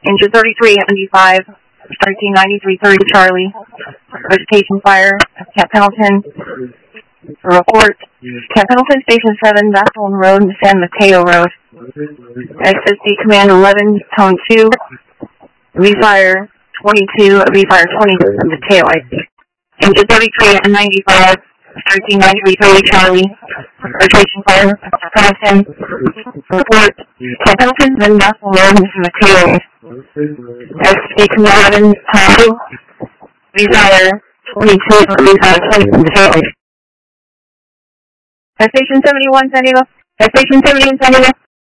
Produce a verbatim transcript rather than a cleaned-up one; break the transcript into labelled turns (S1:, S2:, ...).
S1: Engine thirty-three seventy-five, thirteen ninety-three thirty Charlie. Vegetation fire at Camp Pendleton. Report. Camp Pendleton Station seven, Vaseline Road, San Mateo Road. S S D Command eleven, Tone two. V-Fire twenty-two, V-Fire twenty, Mateo I C. Engine thirty-three ninety-five, thirteen ninety-three thirty Charlie. Vegetation fire at Camp Pendleton. Report. Camp Pendleton, then Vaseline Road, San Mateo. S S D Command eleven, Tone two. V-Fire twenty-two, V-Fire twenty, Mateo I C. Station seventy-one, San Diego. Station seventy-one, San Diego.